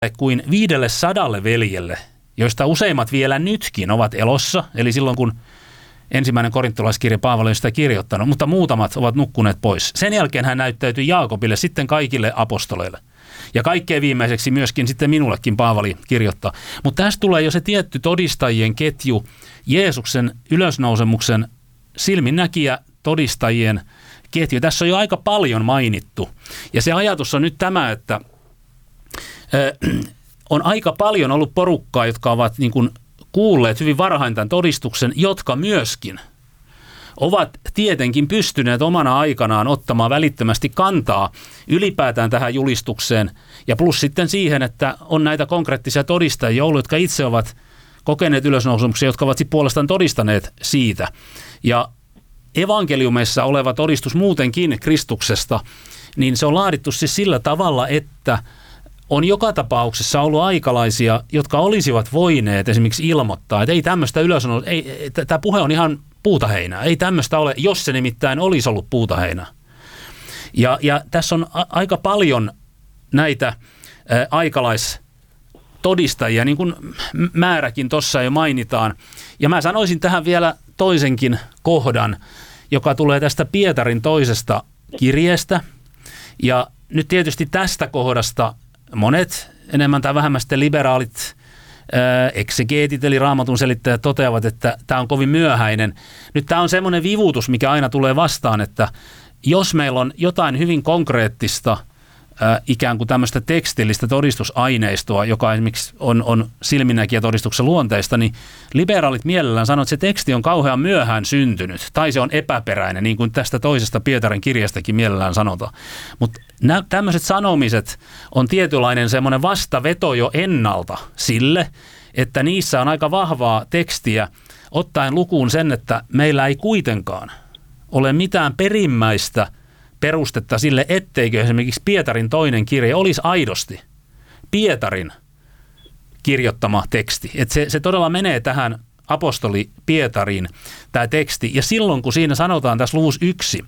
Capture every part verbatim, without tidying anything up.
kuin viidelle sadalle veljelle, joista useimmat vielä nytkin ovat elossa, eli silloin kun ensimmäinen korintolaiskirja Paavali on sitä kirjoittanut, mutta muutamat ovat nukkuneet pois. Sen jälkeen hän näyttäytyi Jaakobille, sitten kaikille apostoleille. Ja kaikkein viimeiseksi myöskin sitten minullekin Paavali kirjoittaa. Mutta tästä tulee jo se tietty todistajien ketju, Jeesuksen ylösnousemuksen silminnäkijä todistajien ketju. Tässä on jo aika paljon mainittu. Ja se ajatus on nyt tämä, että äh, on aika paljon ollut porukkaa, jotka ovat niin kuin kuulleet hyvin varhain tämän todistuksen, jotka myöskin ovat tietenkin pystyneet omana aikanaan ottamaan välittömästi kantaa ylipäätään tähän julistukseen ja plus sitten siihen, että on näitä konkreettisia todistajia ollut, jotka itse ovat kokeneet ylösnousemuksia, jotka ovat sitten puolestaan todistaneet siitä. Ja evankeliumeissa oleva todistus muutenkin Kristuksesta, niin se on laadittu siis sillä tavalla, että on joka tapauksessa ollut aikalaisia, jotka olisivat voineet esimerkiksi ilmoittaa, että ei tämmöistä ylösnousemuksia, ei, tämä puhe on ihan puutaheinää. Ei tämmöistä ole, jos se nimittäin olisi ollut puutaheinää. Ja, ja tässä on a- aika paljon näitä ä, aikalaistodistajia, niin kuin määräkin tuossa jo mainitaan. Ja mä sanoisin tähän vielä toisenkin kohdan, joka tulee tästä Pietarin toisesta kirjeestä. Ja nyt tietysti tästä kohdasta monet enemmän tai vähemmän sitten liberaalit eksegeetit eli raamatun selittäjät toteavat, että tämä on kovin myöhäinen. Nyt tämä on semmoinen vivutus, mikä aina tulee vastaan, että jos meillä on jotain hyvin konkreettista äh, ikään kuin tämmöistä tekstillistä todistusaineistoa, joka esimerkiksi on, on silminnäkijätodistuksen luonteista, niin liberaalit mielellään sanoo, että se teksti on kauhean myöhään syntynyt tai se on epäperäinen, niin kuin tästä toisesta Pietarin kirjastakin mielellään sanotaan. Mutta tämmöiset sanomiset on tietynlainen semmoinen vastaveto jo ennalta sille, että niissä on aika vahvaa tekstiä ottaen lukuun sen, että meillä ei kuitenkaan ole mitään perimmäistä perustetta sille, etteikö esimerkiksi Pietarin toinen kirja olisi aidosti Pietarin kirjoittama teksti. Että se, se todella menee tähän apostoli Pietariin tämä teksti. Ja silloin, kun siinä sanotaan tässä luvussa yksi,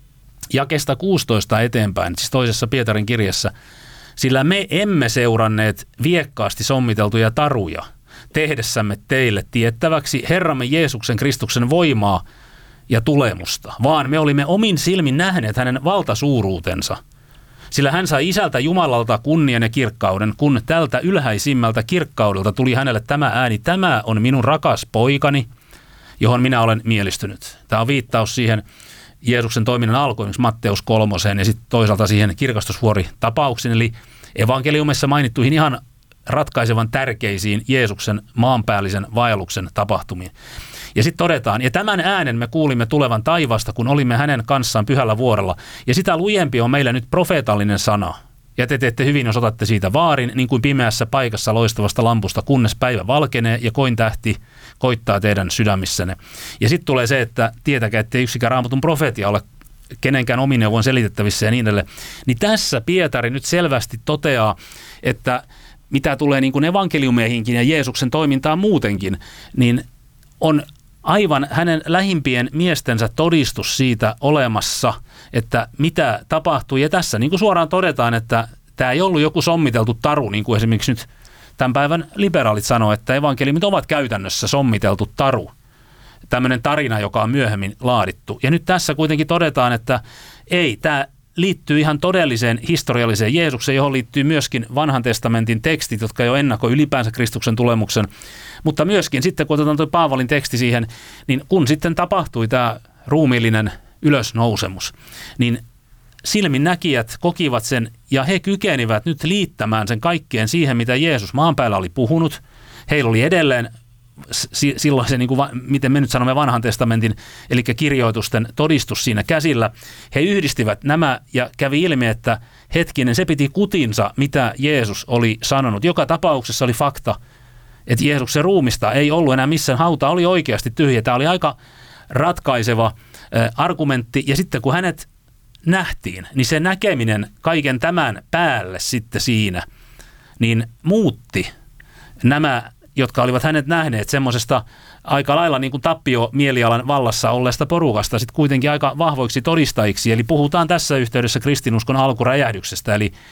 jakesta kuusitoista eteenpäin, siis toisessa Pietarin kirjassa, sillä me emme seuranneet viekkaasti sommiteltuja taruja tehdessämme teille tiettäväksi Herramme Jeesuksen Kristuksen voimaa ja tulemusta, vaan me olimme omin silmin nähneet hänen valtasuuruutensa. Sillä hän sai isältä Jumalalta kunnian ja kirkkauden, kun tältä ylhäisimmältä kirkkaudelta tuli hänelle tämä ääni, tämä on minun rakas poikani, johon minä olen mielistynyt. Tämä on viittaus siihen Jeesuksen toiminnan alkuun, esimerkiksi Matteus kolmoseen ja sitten toisaalta siihen kirkastusvuoritapauksiin, eli evankeliumissa mainittuihin ihan ratkaisevan tärkeisiin Jeesuksen maanpäällisen vaelluksen tapahtumiin. Ja sitten todetaan, ja tämän äänen me kuulimme tulevan taivaasta, kun olimme hänen kanssaan pyhällä vuorella. Ja sitä lujempi on meillä nyt profeetallinen sana. Ja te teette hyvin, jos otatte siitä vaarin, niin kuin pimeässä paikassa loistavasta lampusta, kunnes päivä valkenee ja kointähti koittaa teidän sydämissänne. Ja sitten tulee se, että tietäkää, ettei yksikään raamatun profeetia ole kenenkään omineuvon selitettävissä ja niin edelleen. Niin tässä Pietari nyt selvästi toteaa, että mitä tulee niin kuin evankeliumeihinkin ja Jeesuksen toimintaan muutenkin, niin on aivan hänen lähimpien miestensä todistus siitä olemassa, että mitä tapahtui. Ja tässä niin kuin suoraan todetaan, että tämä ei ollut joku sommiteltu taru, niin kuin esimerkiksi nyt tämän päivän liberaalit sanoo, että evankeliumit ovat käytännössä sommiteltu taru. Tämmöinen tarina, joka on myöhemmin laadittu. Ja nyt tässä kuitenkin todetaan, että ei, tämä liittyy ihan todelliseen historialliseen Jeesukseen, johon liittyy myöskin vanhan testamentin tekstit, jotka jo ennakoi ylipäänsä Kristuksen tulemuksen. Mutta myöskin sitten, kun otetaan tuo Paavalin teksti siihen, niin kun sitten tapahtui tämä ruumiillinen ylösnousemus, niin silminnäkijät kokivat sen ja he kykenivät nyt liittämään sen kaikkeen siihen, mitä Jeesus maan päällä oli puhunut. Heillä oli edelleen silloin se, niin kuin, miten me nyt sanomme vanhan testamentin, eli kirjoitusten todistus siinä käsillä. He yhdistivät nämä ja kävi ilmi, että hetkinen, se piti kutinsa, mitä Jeesus oli sanonut. Joka tapauksessa oli fakta, että Jeesuksen ruumista ei ollut enää missään, hauta oli oikeasti tyhjä. Tämä oli aika ratkaiseva äh, argumentti, ja sitten kun hänet nähtiin, niin se näkeminen kaiken tämän päälle sitten siinä, niin muutti nämä, jotka olivat hänet nähneet semmoisesta aika lailla niin kuin tappio-mielialan vallassa olleesta porukasta sitten kuitenkin aika vahvoiksi todistajiksi. Eli puhutaan tässä yhteydessä kristinuskon alkuräjähdyksestä, eli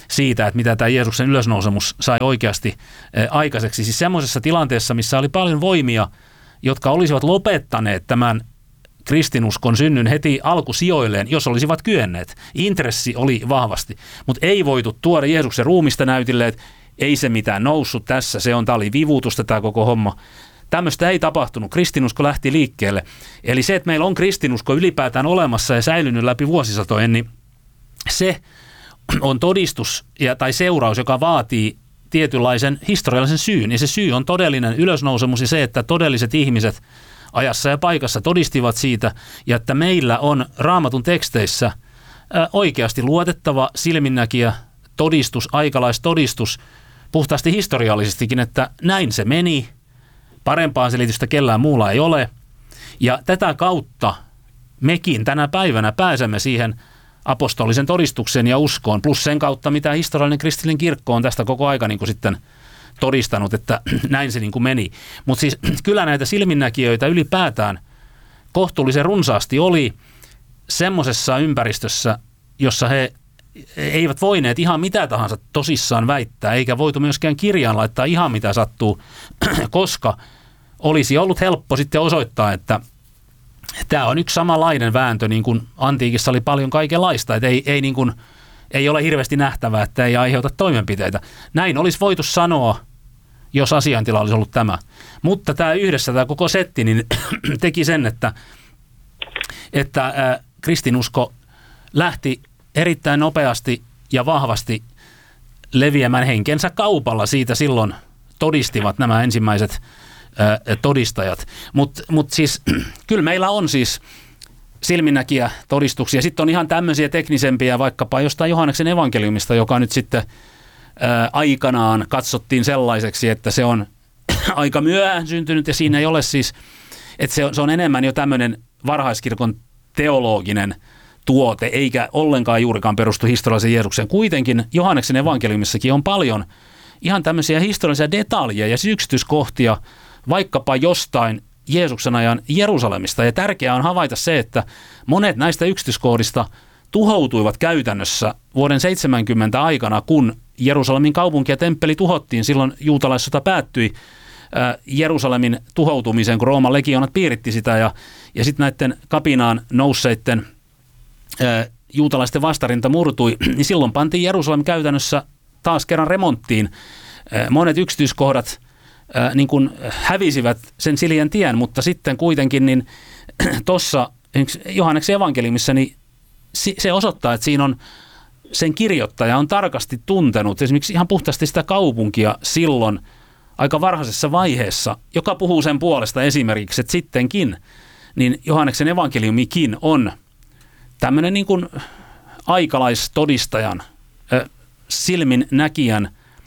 siitä, että mitä tämä Jeesuksen ylösnousemus sai oikeasti aikaiseksi. Siis semmoisessa tilanteessa, missä oli paljon voimia, jotka olisivat lopettaneet tämän kristinuskon synnyn heti alkusijoilleen, jos olisivat kyenneet. Intressi oli vahvasti, mutta ei voitu tuoda Jeesuksen ruumista näytille, että ei se mitään noussut tässä, se on, tämä oli vivutusta tämä koko homma. Tämmöistä ei tapahtunut. Kristinusko lähti liikkeelle. Eli se, että meillä on kristinusko ylipäätään olemassa ja säilynyt läpi vuosisatojen, niin se on todistus ja, tai seuraus, joka vaatii tietynlaisen historiallisen syyn. Ja se syy on todellinen ylösnousemus ja se, että todelliset ihmiset ajassa ja paikassa todistivat siitä, ja että meillä on Raamatun teksteissä oikeasti luotettava silminnäkijä todistus, aikalaistodistus, puhtaasti historiallisestikin, että näin se meni, parempaa selitystä kellään muulla ei ole, ja tätä kautta mekin tänä päivänä pääsemme siihen apostolisen todistuksen ja uskoon, plus sen kautta, mitä historiallinen kristillinen kirkko on tästä koko aika niin kuin sitten todistanut, että näin se niin kuin meni. Mutta siis kyllä näitä silminnäkijöitä ylipäätään kohtuullisen runsaasti oli semmoisessa ympäristössä, jossa he eivät voineet ihan mitä tahansa tosissaan väittää, eikä voitu myöskään kirjaan laittaa ihan mitä sattuu, koska olisi ollut helppo sitten osoittaa, että tämä on yksi samanlainen vääntö, niin kuin antiikissa oli paljon kaikenlaista, että ei, ei, niin kuin, ei ole hirveästi nähtävää, että ei aiheuta toimenpiteitä. Näin olisi voitu sanoa, jos asiantila olisi ollut tämä. Mutta tämä yhdessä, tämä koko setti, niin teki sen, että, että ää, kristinusko lähti erittäin nopeasti ja vahvasti leviämään henkensä kaupalla. Siitä silloin todistivat nämä ensimmäiset ää, todistajat. Mutta mut siis kyllä meillä on siis silminnäkijä todistuksia. Sitten on ihan tämmöisiä teknisempiä, vaikkapa jostain Johanneksen evankeliumista, joka nyt sitten ää, aikanaan katsottiin sellaiseksi, että se on aika myöhään syntynyt ja siinä ei ole siis, että se on, se on enemmän jo tämmöinen varhaiskirkon teologinen tuote, eikä ollenkaan juurikaan perustu historiallisen Jeesukseen. Kuitenkin Johanneksen evankeliumissakin on paljon ihan tämmöisiä historiallisia detaljeja ja yksityiskohtia vaikkapa jostain Jeesuksen ajan Jerusalemista. Ja tärkeää on havaita se, että monet näistä yksityiskohdista tuhoutuivat käytännössä vuoden seitsemänkymmentä aikana, kun Jerusalemin kaupunki ja temppeli tuhottiin. Silloin juutalaissota päättyi äh, Jerusalemin tuhoutumiseen, kun Rooman legioonat piiritti sitä ja, ja sitten näiden kapinaan nousseiden äh, juutalaisten vastarinta murtui, niin silloin pantiin Jerusalem käytännössä taas kerran remonttiin. Äh, monet yksityiskohdat äh, niin kuin hävisivät sen sileän tien, mutta sitten kuitenkin niin tuossa Johanneksen evankeliumissa niin se osoittaa, että siinä on sen kirjoittaja on tarkasti tuntenut esimerkiksi ihan puhtaasti sitä kaupunkia silloin aika varhaisessa vaiheessa, joka puhuu sen puolesta esimerkiksi, että sittenkin, niin Johanneksen evankeliumikin on tämmöinen niin kuin aikalaistodistajan, silmin näkijän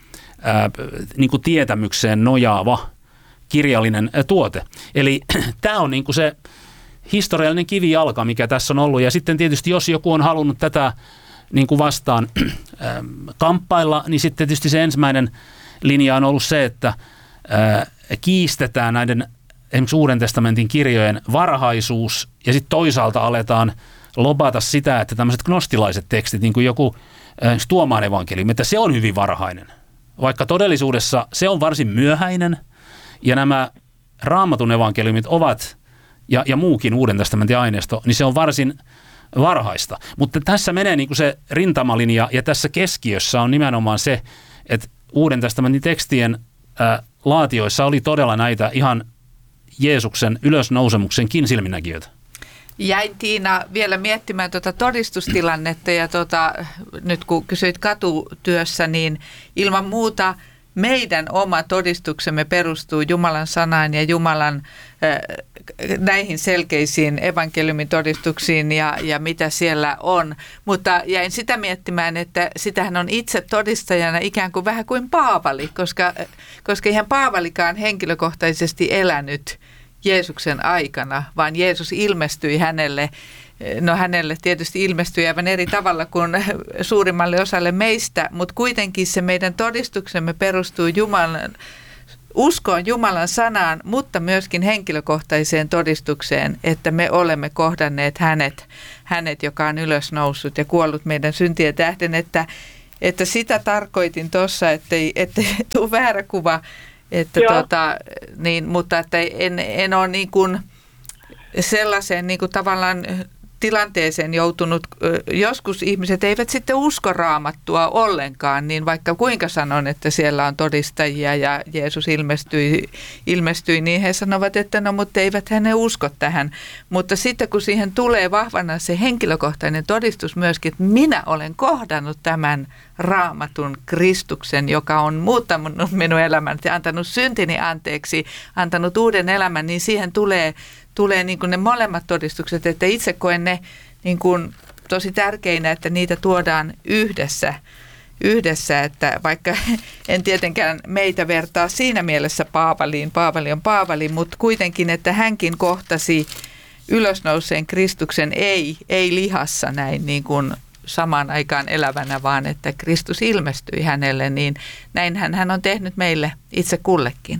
niin kuin tietämykseen nojaava kirjallinen tuote. Eli tämä on niin kuin se historiallinen kivijalka, mikä tässä on ollut. Ja sitten tietysti, jos joku on halunnut tätä niin kuin vastaan äh, kamppailla, niin sitten tietysti se ensimmäinen linja on ollut se, että äh, kiistetään näiden esimerkiksi Uuden testamentin kirjojen varhaisuus, ja sitten toisaalta aletaan lobata sitä, että tämmöiset gnostilaiset tekstit, niin kuin joku äh, Tuomaan evankeliumi, että se on hyvin varhainen. Vaikka todellisuudessa se on varsin myöhäinen, ja nämä Raamatun evankeliumit ovat Ja, ja muukin Uuden testamentin aineisto, niin se on varsin varhaista. Mutta tässä menee niin kuin se rintamalinja, ja tässä keskiössä on nimenomaan se, että Uuden testamentin tekstien ää, laatioissa oli todella näitä ihan Jeesuksen ylösnousemuksenkin silminnäkijöitä. Jäin Tiina vielä miettimään tuota todistustilannetta, ja tuota, nyt kun kysyit katutyössä, niin ilman muuta meidän oma todistuksemme perustuu Jumalan sanaan ja Jumalan äh, näihin selkeisiin evankeliumin todistuksiin ja, ja mitä siellä on. Mutta jäin sitä miettimään, että sitähän on itse todistajana ikään kuin vähän kuin Paavali, koska, koska eihän Paavalikaan henkilökohtaisesti elänyt Jeesuksen aikana, vaan Jeesus ilmestyi hänelle. No hänelle tietysti ilmestyi aivan eri tavalla kuin suurimmalle osalle meistä, mutta kuitenkin se meidän todistuksemme perustuu Jumalan, uskoon Jumalan sanaan, mutta myöskin henkilökohtaiseen todistukseen, että me olemme kohdanneet hänet, hänet joka on ylösnoussut ja kuollut meidän syntien tähden, että että sitä tarkoitin tuossa, ettei, ettei tule väärä kuva, että tota, niin, mutta että en, en ole niin kuin sellaiseen niin kuin tavallaan tilanteeseen joutunut. Joskus ihmiset eivät sitten usko Raamattua ollenkaan, niin vaikka kuinka sanon, että siellä on todistajia ja Jeesus ilmestyi, ilmestyi niin he sanovat, että no, mutta eivät he usko tähän. Mutta sitten kun siihen tulee vahvana se henkilökohtainen todistus myöskin, että minä olen kohdannut tämän Raamatun Kristuksen, joka on muuttanut minun elämäni ja antanut syntini anteeksi, antanut uuden elämän, niin siihen tulee tulee niin kuin ne molemmat todistukset, että itse koen ne niin kuin tosi tärkeinä, että niitä tuodaan yhdessä, yhdessä, että vaikka en tietenkään meitä vertaa siinä mielessä Paavaliin, Paavali on Paavali, mutta kuitenkin, että hänkin kohtasi ylösnouseen Kristuksen ei, ei lihassa näin niin kuin samaan aikaan elävänä, vaan että Kristus ilmestyi hänelle, niin näinhän hän on tehnyt meille itse kullekin.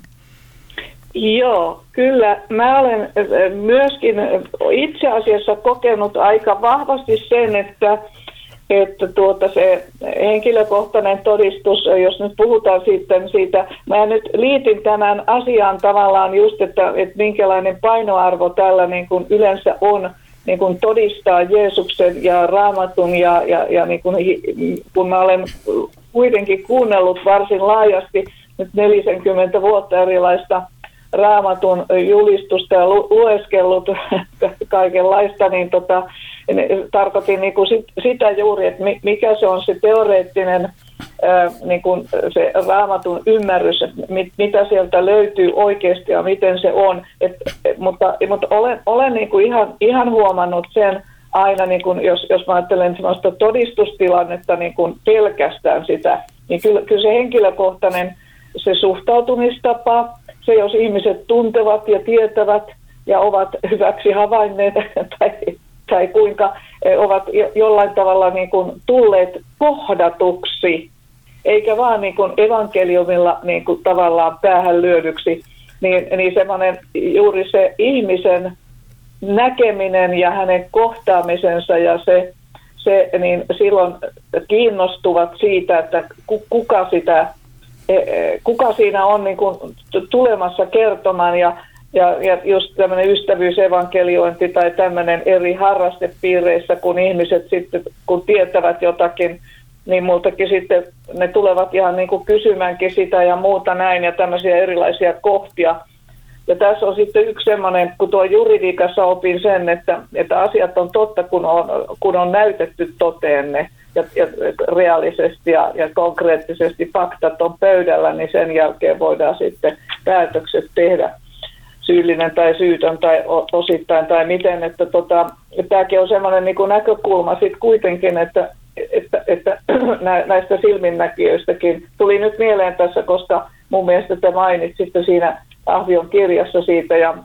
Joo, kyllä. Mä olen myöskin itse asiassa kokenut aika vahvasti sen, että, että tuota se henkilökohtainen todistus, jos nyt puhutaan sitten siitä, mä nyt liitin tämän asian tavallaan just, että, että minkälainen painoarvo tällä niin kuin yleensä on niin kuin todistaa Jeesuksen ja Raamatun ja, ja, ja niin kuin, kun mä olen kuitenkin kuunnellut varsin laajasti nyt neljäkymmentä vuotta erilaista Raamatun julistusta ja lu- lueskellut kaikenlaista, niin tota, tarkoitin niin kuin sit, sitä juuri, että mikä se on se teoreettinen ää, niin kuin se Raamatun ymmärrys, että mit, mitä sieltä löytyy oikeasti ja miten se on. Et, et, mutta mutta olen, olen niin kuin ihan, ihan huomannut sen aina, niin kuin jos, jos mä ajattelen sellaista todistustilannetta niin kuin pelkästään sitä, niin kyllä, kyllä se henkilökohtainen se suhtautumistapa, se, jos ihmiset tuntevat ja tietävät ja ovat hyväksi havainneet tai, tai kuinka ovat jollain tavalla niin kuin tulleet kohdatuksi, eikä vaan niin kuin evankeliumilla niin kuin tavallaan päähän lyödyksi, niin, niin semmoinen juuri se ihmisen näkeminen ja hänen kohtaamisensa ja se, se niin silloin kiinnostuvat siitä, että kuka sitä kuka siinä on niin kuin tulemassa kertomaan ja, ja, ja just tämmöinen ystävyysevankeliointi tai tämmöinen eri harrastepiireissä, kun ihmiset sitten, kun tietävät jotakin, niin multakin sitten ne tulevat ihan niin kuin kysymäänkin sitä ja muuta näin ja tämmöisiä erilaisia kohtia. Ja tässä on sitten yksi semmoinen, kun tuo juridiikassa opin sen, että, että asiat on totta, kun on, kun on näytetty toteenne. Ja, ja reaalisesti ja, ja konkreettisesti faktat on pöydällä, niin sen jälkeen voidaan sitten päätökset tehdä syyllinen tai syytön tai osittain tai miten. Että tota, tämäkin on semmoinen niin kuin näkökulma sitten kuitenkin, että, että, että näistä silminnäkijöistäkin tuli nyt mieleen tässä, koska mun mielestä te mainitsitte siinä Ahvion kirjassa siitä ja,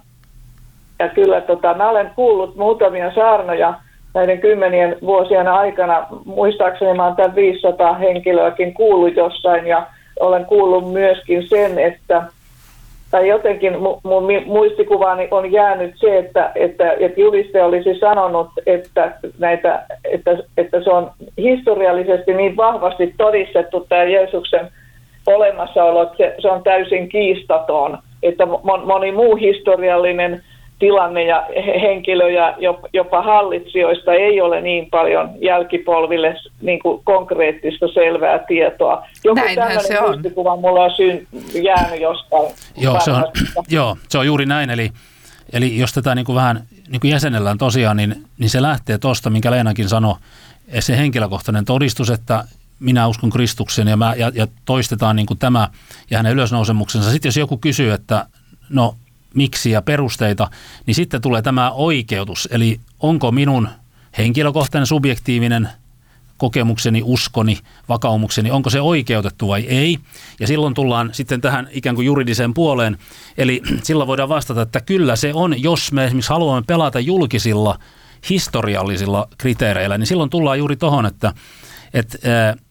ja kyllä tota, mä olen kuullut muutamia saarnoja näiden kymmenien vuosien aikana, muistaakseni mä oon tämän viisisataa henkilöäkin kuullut jossain ja olen kuullut myöskin sen, että tai jotenkin mun muistikuvaani on jäänyt se, että, että, että julistaja olisi sanonut, että, näitä, että, että se on historiallisesti niin vahvasti todistettu tämä Jeesuksen olemassaolo, että se, se on täysin kiistaton, että moni muu historiallinen tilanne ja henkilö ja jopa hallitsijoista ei ole niin paljon jälkipolville niin kuin konkreettista selvää tietoa. Joku näinhän se on. Muistikuva mulla on syyn, jäänyt jostain. Joo se, on, joo, se on juuri näin. Eli, eli jos tätä niin kuin vähän niin kuin jäsenellään tosiaan, niin, niin se lähtee tuosta, minkä Leenakin sanoi, se henkilökohtainen todistus, että minä uskon Kristuksen ja, mä, ja, ja toistetaan niin kuin tämä ja hänen ylösnousemuksensa. Sitten jos joku kysyy, että no miksi ja perusteita, niin sitten tulee tämä oikeutus. Eli onko minun henkilökohtainen subjektiivinen kokemukseni, uskoni, vakaumukseni, onko se oikeutettu vai ei? Ja silloin tullaan sitten tähän ikään kuin juridiseen puoleen. Eli silloin voidaan vastata, että kyllä se on, jos me esimerkiksi haluamme pelata julkisilla historiallisilla kriteereillä, niin silloin tullaan juuri tuohon, että, että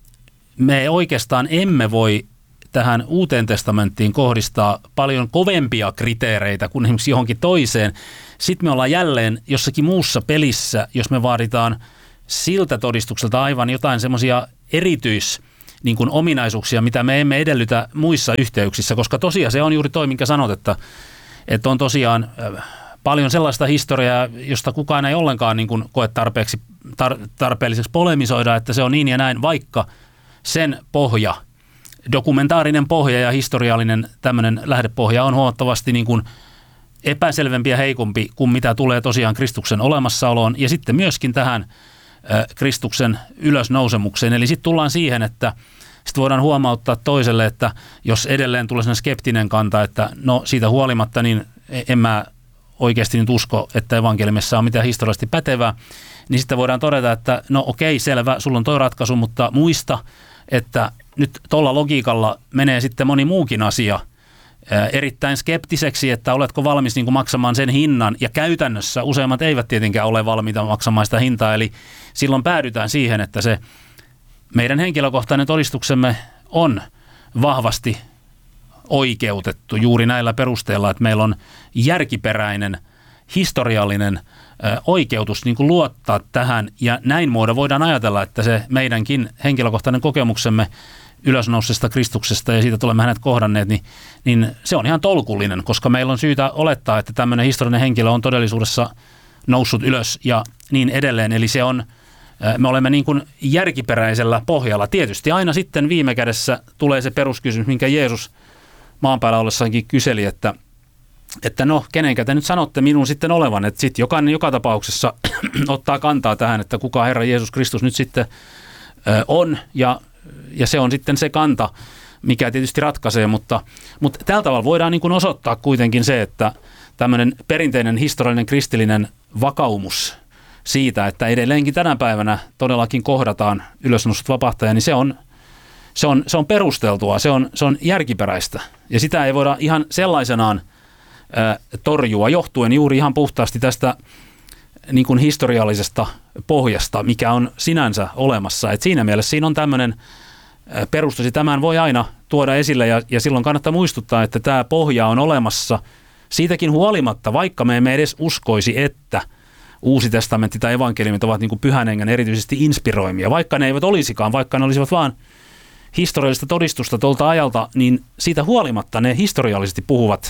me oikeastaan emme voi tähän Uuteen testamenttiin kohdistaa paljon kovempia kriteereitä kuin esimerkiksi johonkin toiseen. Sitten me ollaan jälleen jossakin muussa pelissä, jos me vaaditaan siltä todistukselta aivan jotain semmoisia erityis niin kuin ominaisuuksia, mitä me emme edellytä muissa yhteyksissä, koska tosiaan se on juuri toi, minkä sanot, että, että on tosiaan paljon sellaista historiaa, josta kukaan ei ollenkaan niin kuin koe tarpeeksi, tar, tarpeelliseksi polemisoida, että se on niin ja näin, vaikka sen pohja, dokumentaarinen pohja ja historiallinen tämmöinen lähdepohja on huomattavasti niin kuin epäselvempi ja heikompi kuin mitä tulee tosiaan Kristuksen olemassaoloon ja sitten myöskin tähän äh, Kristuksen ylösnousemukseen. Eli sitten tullaan siihen, että sitten voidaan huomauttaa toiselle, että jos edelleen tulee sellainen skeptinen kanta, että no siitä huolimatta, niin en mä oikeasti nyt usko, että evankeliumissa on mitään historiallisesti pätevää, niin sitten voidaan todeta, että no okei, selvä, sulla on toi ratkaisu, mutta muista, että nyt tuolla logiikalla menee sitten moni muukin asia erittäin skeptiseksi, että oletko valmis niin kuin maksamaan sen hinnan, ja käytännössä useimmat eivät tietenkään ole valmiita maksamaan sitä hintaa, eli silloin päädytään siihen, että se meidän henkilökohtainen todistuksemme on vahvasti oikeutettu juuri näillä perusteilla, että meillä on järkiperäinen, historiallinen ö, oikeutus niin kuin luottaa tähän, ja näin muodoin voidaan ajatella, että se meidänkin henkilökohtainen kokemuksemme ylösnousseesta Kristuksesta ja siitä tulemme hänet kohdanneet, niin, niin se on ihan tolkullinen, koska meillä on syytä olettaa, että tämmöinen historiallinen henkilö on todellisuudessa noussut ylös ja niin edelleen. Eli se on, me olemme niin kuin järkiperäisellä pohjalla. Tietysti aina sitten viime kädessä tulee se peruskysymys, minkä Jeesus maan päällä ollessaankin kyseli, että, että no, kenenkä te nyt sanotte minun sitten olevan, että sitten jokainen joka tapauksessa ottaa kantaa tähän, että kuka Herra Jeesus Kristus nyt sitten on, ja Ja se on sitten se kanta, mikä tietysti ratkaisee, mutta, mutta tällä tavalla voidaan niin kuin osoittaa kuitenkin se, että tämmöinen perinteinen historiallinen kristillinen vakaumus siitä, että edelleenkin tänä päivänä todellakin kohdataan ylösnoussut vapahtaja, niin se on, se on, se on perusteltua, se on, se on järkiperäistä. Ja sitä ei voida ihan sellaisenaan ä, torjua, johtuen juuri ihan puhtaasti tästä niin kuin historiallisesta pohjasta, mikä on sinänsä olemassa. Et siinä mielessä siinä on tämmöinen perustus, tämän voi aina tuoda esille, ja, ja silloin kannattaa muistuttaa, että tämä pohja on olemassa siitäkin huolimatta, vaikka me emme edes uskoisi, että Uusi testamentti tai evankeliumit ovat niin kuin Pyhän Hengen erityisesti inspiroimia. Vaikka ne eivät olisikaan, vaikka ne olisivat vaan historiallista todistusta tuolta ajalta, niin siitä huolimatta ne historiallisesti puhuvat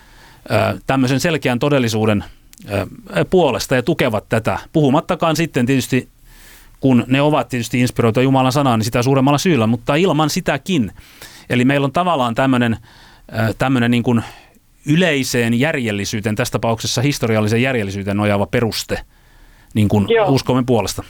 ö, tämmöisen selkeän todellisuuden puolesta ja tukevat tätä, puhumattakaan sitten tietysti, kun ne ovat tietysti inspiroituja Jumalan sanaan, niin sitä suuremmalla syyllä, mutta ilman sitäkin. Eli meillä on tavallaan tämmöinen, tämmöinen niin kuin yleiseen järjellisyyteen, tässä tapauksessa historialliseen järjellisyyteen nojaava peruste niin kuin uskomme puolesta.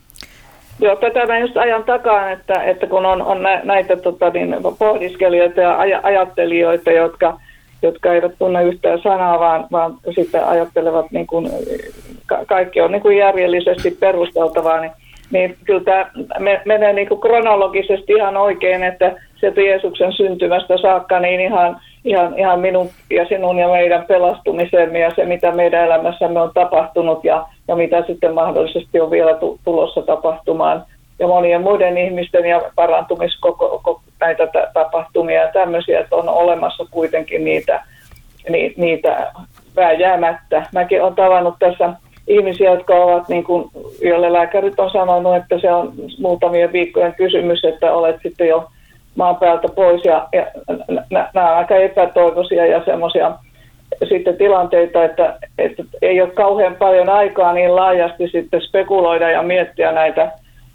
Joo, tätä mä just ajan takaan, että, että kun on, on näitä tota, niin, pohdiskelijoita ja aj- ajattelijoita, jotka jotka eivät tunne yhtään sanaa, vaan, vaan sitten ajattelevat, niin kuin, ka- kaikki on niin kuin järjellisesti perusteltavaa, niin, niin kyllä tämä me, menee niin kuin kronologisesti ihan oikein, että sieltä Jeesuksen syntymästä saakka niin ihan, ihan, ihan minun ja sinun ja meidän pelastumisemme ja se, mitä meidän elämässämme on tapahtunut ja, ja mitä sitten mahdollisesti on vielä tu- tulossa tapahtumaan. Ja monien muiden ihmisten ja parantumiskoko näitä t- tapahtumia ja tämmöisiä, että on olemassa kuitenkin niitä, ni, niitä vääjäämättä. Mäkin olen tavannut tässä ihmisiä, jotka ovat, niin kuin, joille lääkärit on sanonut, että se on muutamien viikkojen kysymys, että olet sitten jo maan päältä pois. Ja, ja nämä on aika epätoivoisia ja semmoisia sitten tilanteita, että, että ei ole kauhean paljon aikaa niin laajasti sitten spekuloida ja miettiä näitä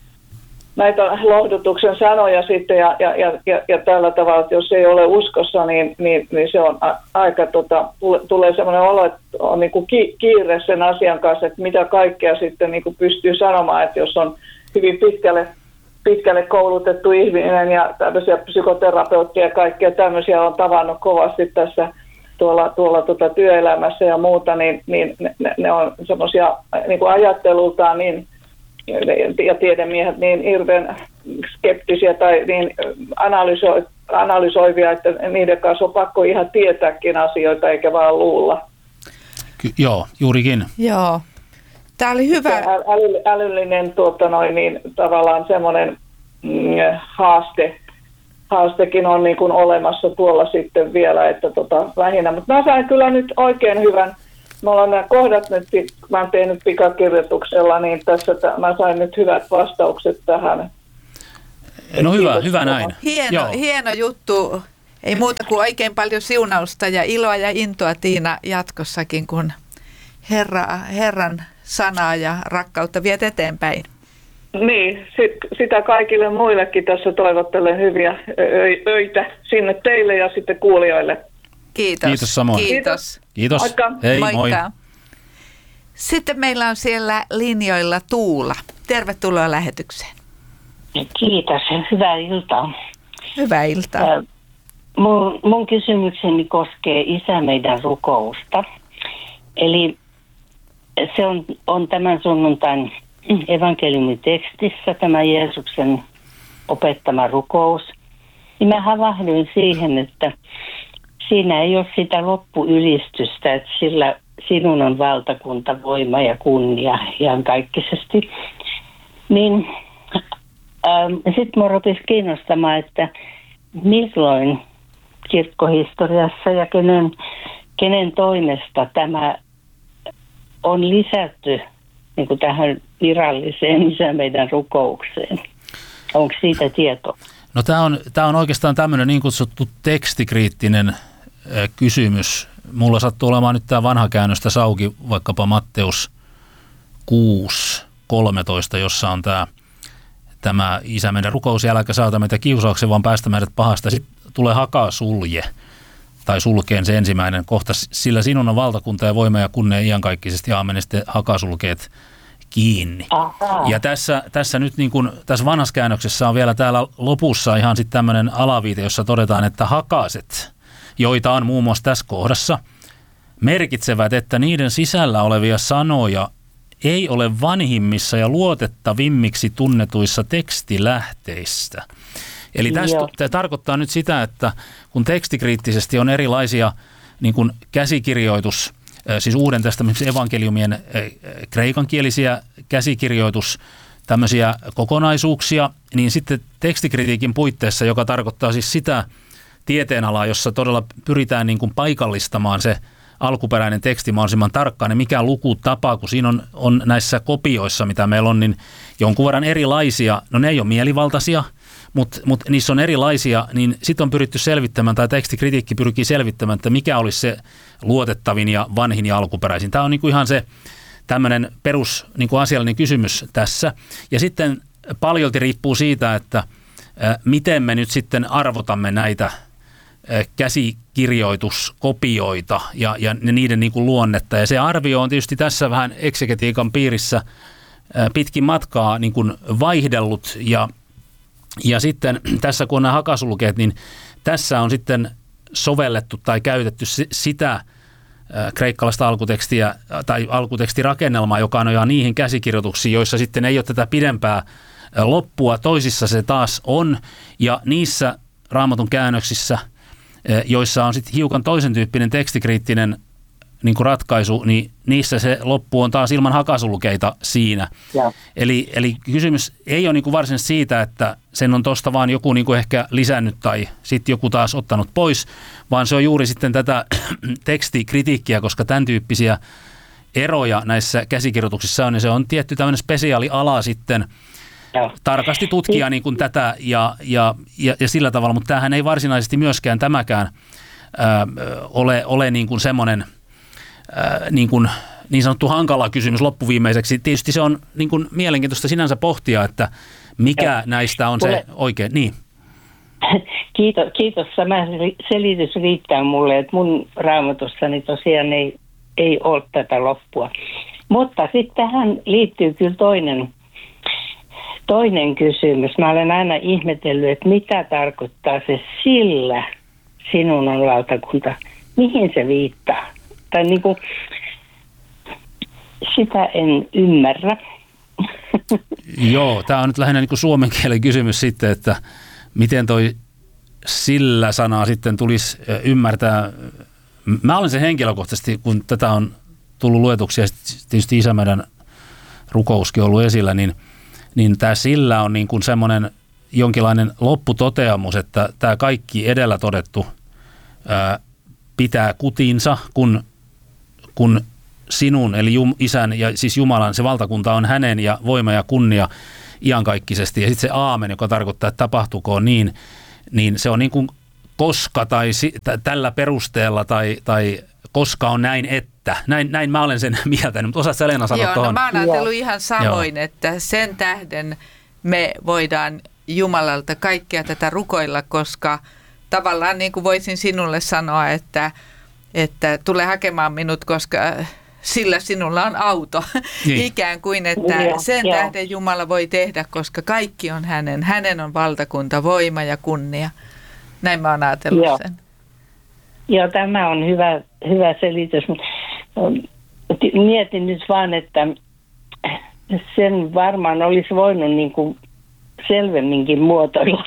näitä lohdutuksen sanoja sitten ja, ja, ja, ja tällä tavalla, että jos ei ole uskossa, niin, niin, niin se on a, aika, tota, tule, tulee sellainen olo, että on niin kuin ki, kiire sen asian kanssa, että mitä kaikkea sitten niin kuin pystyy sanomaan, että jos on hyvin pitkälle, pitkälle koulutettu ihminen ja tämmöisiä psykoterapeutteja ja kaikkia tämmöisiä on tavannut kovasti tässä tuolla, tuolla tota työelämässä ja muuta, niin, niin ne, ne on semmoisia niin kuin ajattelultaan niin ja tiedemiehet niin hirveän skeptisiä tai niin analysoi, analysoivia, että niiden kanssa on pakko ihan tietääkin asioita eikä vaan luulla. Ky- joo, juurikin. Joo. Tämä oli hyvä. Äly, älyllinen tuota noin, niin, tavallaan semmoinen mm, haaste, haastekin on niin kuin olemassa tuolla sitten vielä, että tota, lähinnä. Mutta mä sain kyllä nyt oikein hyvän. Me ollaan nämä kohdat nyt, mä oon tehnyt pikakirjoituksella, niin tässä t- mä sain nyt hyvät vastaukset tähän. No hyvä, hyvä näin. Hieno, hieno juttu. Ei muuta kuin oikein paljon siunausta ja iloa ja intoa, Tiina, jatkossakin, kun Herra, Herran sanaa ja rakkautta viet eteenpäin. Niin, sit, sitä kaikille muillekin tässä toivottelen hyviä ö- öitä sinne teille ja sitten kuulijoille. Kiitos. Kiitos samoin. Kiitos. Kiitos. Moikka. Hei, Moikka. moi. Sitten meillä on siellä linjoilla Tuula. Tervetuloa lähetykseen. Kiitos ja hyvää iltaa. Hyvää iltaa. Mun, mun kysymykseni koskee Isä meidän rukousta. Eli se on, on tämän sunnuntain evankeliumitekstissä tämä Jeesuksen opettama rukous. Niin mä havahduin siihen, että siinä ei ole sitä loppuylistystä, että sillä sinun on valtakunta, voima ja kunnia iankaikkisesti. Niin ähm, sitten minua rupesi kiinnostamaan, että milloin kirkkohistoriassa ja kenen, kenen toimesta tämä on lisätty niin kuin tähän viralliseen Isä meidän rukoukseen. Onko siitä tietoa? No tämä on, tämä on oikeastaan tämmöinen niin kutsuttu tekstikriittinen äh, kysymys. Mulla sattuu olemaan nyt tämä vanha käännöstä sauki, vaikkapa Matteus kuusi kolmetoista, jossa on tämä, tämä Isä meidän rukous, älkää saata meitä kiusaukseen, vaan päästä meidät pahasta. Sitten tulee hakaa sulje, tai sulkeen se ensimmäinen kohta, sillä sinun on valtakunta ja voima ja kunnia iankaikkisesti, aamen, ja sitten hakasulkeet kiinni. Aha. Ja tässä, tässä nyt niin kuin, tässä vanhassa käännöksessä on vielä täällä lopussa ihan sitten tämmöinen alaviite, jossa todetaan, että hakaset, joita on muun muassa tässä kohdassa, merkitsevät, että niiden sisällä olevia sanoja ei ole vanhimmissa ja luotettavimmiksi tunnetuissa tekstilähteissä. Eli tämä tarkoittaa nyt sitä, että kun tekstikriittisesti on erilaisia niin kuin käsikirjoitus, siis Uuden testamentin evankeliumien kreikankielisiä käsikirjoitus, tämmöisiä kokonaisuuksia, niin sitten tekstikritiikin puitteissa, joka tarkoittaa siis sitä tieteenalaa, jossa todella pyritään niin kuin paikallistamaan se alkuperäinen teksti mahdollisimman tarkkaan, niin mikä lukutapa, kun siinä on, on näissä kopioissa, mitä meillä on, niin jonkun verran erilaisia, no ne ei ole mielivaltaisia, mutta mut niissä on erilaisia, niin sitten on pyritty selvittämään, tai tekstikritiikki pyrkii selvittämään, että mikä olisi se luotettavin ja vanhin ja alkuperäisin. Tämä on niinku ihan se tämmöinen perus niinku asiallinen kysymys tässä. Ja sitten paljolti riippuu siitä, että ä, miten me nyt sitten arvotamme näitä ä, käsikirjoituskopioita ja, ja niiden niinku luonnetta. Ja se arvio on tietysti tässä vähän eksegetiikan piirissä ä, pitkin matkaa niinku vaihdellut ja Ja sitten tässä, kun on nämä hakasulkeet, niin tässä on sitten sovellettu tai käytetty sitä kreikkalaista alkutekstiä tai alkutekstirakennelmaa, joka on jo niihin käsikirjoituksiin, joissa sitten ei ole tätä pidempää loppua. Toisissa se taas on, ja niissä Raamatun käännöksissä, joissa on sitten hiukan toisen tyyppinen tekstikriittinen niin kuin ratkaisu, niin niissä se loppu on taas ilman hakasulkeita siinä. Eli, eli kysymys ei ole niin kuin varsinaisesti siitä, että sen on tuosta vaan joku niin kuin ehkä lisännyt tai sitten joku taas ottanut pois, vaan se on juuri sitten tätä tekstikritiikkiä, koska tämän tyyppisiä eroja näissä käsikirjoituksissa on, niin se on tietty tämmöinen spesiaaliala sitten ja tarkasti tutkia niin kuin tätä ja, ja, ja, ja sillä tavalla, mutta tämähän ei varsinaisesti myöskään tämäkään ää, ole, ole niin kuin semmoinen Niin, kuin, niin sanottu hankala kysymys loppuviimeiseksi. Tietysti se on niin kuin mielenkiintoista sinänsä pohtia, että mikä ja näistä on mulle, se oikein. Niin. Kiitos, kiitos. Tämä selitys riittää mulle, että mun raamatussani tosiaan ei, ei ole tätä loppua. Mutta sitten tähän liittyy kyllä toinen, toinen kysymys. Mä olen aina ihmetellyt, että mitä tarkoittaa se sillä sinun on valtakunta. Mihin se viittaa? Tai niin kuin, sitä en ymmärrä. Joo, tämä on nyt lähinnä niin kuin suomen kielen kysymys sitten, että miten toi sillä sanaa sitten tulisi ymmärtää. Mä olen se henkilökohtaisesti, kun tätä on tullut luetuksi ja tietysti Isä meidän rukouskin ollut esillä, niin, niin tämä sillä on niin kuin semmoinen jonkinlainen lopputoteamus, että tämä kaikki edellä todettu ää, pitää kutinsa, kun kun sinun, eli Jum, Isän ja siis Jumalan, se valtakunta on hänen ja voima ja kunnia iankaikkisesti. Ja sitten se aamen, joka tarkoittaa, että tapahtukoon niin, niin se on niin kuin koska tai si, t- tällä perusteella tai, tai koska on näin, että. Näin, näin mä olen sen mieltänyt, mutta osaat sä Leena sanoa Joo, tuohon? no mä oon ajatellut ihan samoin, Joo. että sen tähden me voidaan Jumalalta kaikkea tätä rukoilla, koska tavallaan niin kuin voisin sinulle sanoa, että, että tule hakemaan minut, koska sillä sinulla on auto. Niin. Ikään kuin, että Joo, sen joo. tähden Jumala voi tehdä, koska kaikki on hänen. Hänen on valtakunta, voima ja kunnia. Näin mä oon ajatellut Joo. sen. Joo, tämä on hyvä, hyvä selitys. Mietin nyt vaan, että sen varmaan olisi voinut niin kuin selvemminkin muotoilla.